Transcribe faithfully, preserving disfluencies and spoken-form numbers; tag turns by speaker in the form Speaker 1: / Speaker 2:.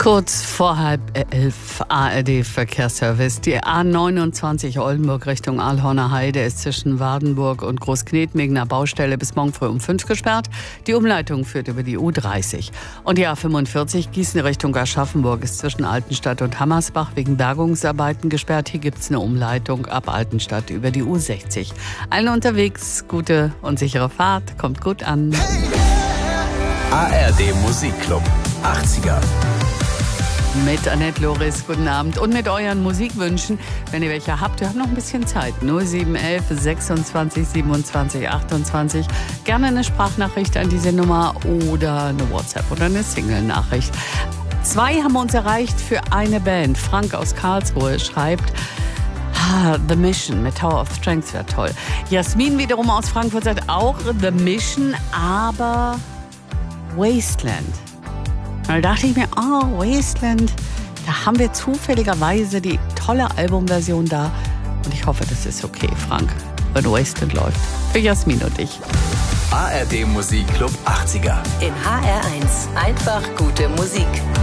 Speaker 1: Kurz vor halb elf A R D-Verkehrsservice. Die A neunundzwanzig Oldenburg Richtung Alhorner Heide ist zwischen Wardenburg und Großknetming Baustelle bis morgen früh um fünf gesperrt. Die Umleitung führt über die U dreißig. Und die A fünfundvierzig Gießen Richtung Aschaffenburg ist zwischen Altenstadt und Hammersbach wegen Bergungsarbeiten gesperrt. Hier gibt es eine Umleitung ab Altenstadt über die U sechzig. Allen unterwegs gute und sichere Fahrt. Kommt gut an.
Speaker 2: A R D Musikclub achtziger.
Speaker 1: Mit Annette Loris, guten Abend. Und mit euren Musikwünschen, wenn ihr welche habt, wir haben noch ein bisschen Zeit. null sieben elf sechsundzwanzig siebenundzwanzig achtundzwanzig. Gerne eine Sprachnachricht an diese Nummer oder eine WhatsApp oder eine Single-Nachricht. Zwei haben uns erreicht für eine Band. Frank aus Karlsruhe schreibt, ah, The Mission mit Tower of Strength wäre toll. Jasmin wiederum aus Frankfurt sagt auch The Mission, aber Wasteland. Da dachte ich mir, oh, Wasteland, da haben wir zufälligerweise die tolle Albumversion da. Und ich hoffe, das ist okay, Frank, wenn Wasteland läuft. Für Jasmin und ich.
Speaker 2: A R D Musikclub achtziger.
Speaker 3: In H R eins. Einfach gute Musik.